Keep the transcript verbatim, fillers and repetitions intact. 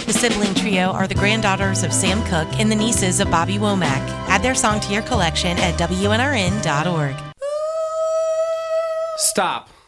The sibling trio are the granddaughters of Sam Cooke and the nieces of Bobby Womack. Add their song to your collection at W N R N dot org. Stop.